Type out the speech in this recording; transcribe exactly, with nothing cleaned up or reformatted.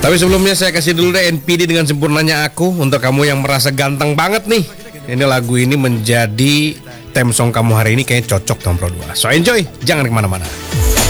Tapi sebelumnya saya kasih dulu deh N P D dengan Sempurnanya Aku. Untuk kamu yang merasa ganteng banget nih, ini lagu ini menjadi theme song kamu hari ini, kayaknya cocok tahun Pro dua. So enjoy, jangan kemana-mana.